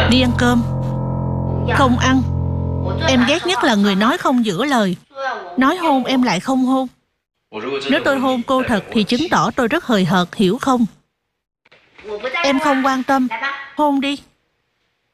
Đi ăn cơm. Không ăn. Em ghét nhất là người nói không giữ lời. Nói hôn em lại không hôn. Nếu tôi hôn cô thật thì chứng tỏ tôi rất hời hợt, hiểu không? Em không quan tâm. Hôn đi.